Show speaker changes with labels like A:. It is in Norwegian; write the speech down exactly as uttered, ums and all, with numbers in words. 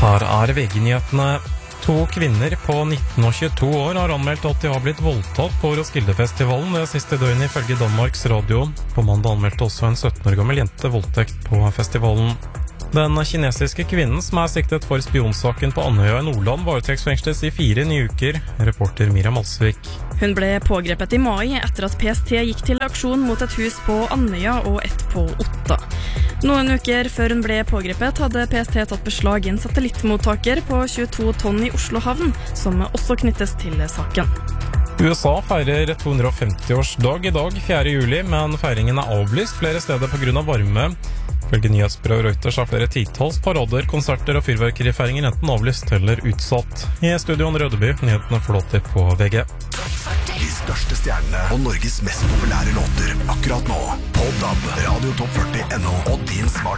A: Her er V G-nyhetene. To kvinner på nitten og tjueto år har anmeldt at de har blitt voldtatt på Roskildefestivalen det siste døgnet ifølge Danmarks Radio. På mandag anmeldte også en sytten år gammel jente voldtekt på festivalen. Den kinesiske kvinnen som er siktet for spionsaken på Andøya i Nordland varetektsfengsles i fire nye uker, reporter Miriam Alsvik.
B: Hun ble pågrepet i mai etter at P S T gikk til aksjon mot et hus på Andøya og et på Otta. Noen uker før hun ble pågrepet hadde P S T tatt beslag i en satellittmottaker på tjueto tonn i Oslo havn, som også knyttes til saken.
A: U S A feirer to hundre og femti-årsdag i dag, fjerde juli, men feiringen er avlyst flere steder på grunn av varme. Ifølge nyhetsbyrået Reuters har flere titalls parader, konserter og fyrverkerifeiringer enten avlyst eller utsatt. I studioen Rødeby, nyhetene flåter på V G.
C: De største stjernene og Norges mest populære låter akkurat nå. På D A B, Radio Topp førti punktum N O og din smart